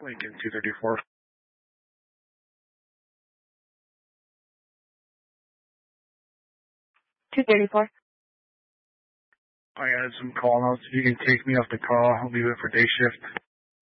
Lincoln 234. I had some call outs. If you can take me off the call, I'll leave it for day shift.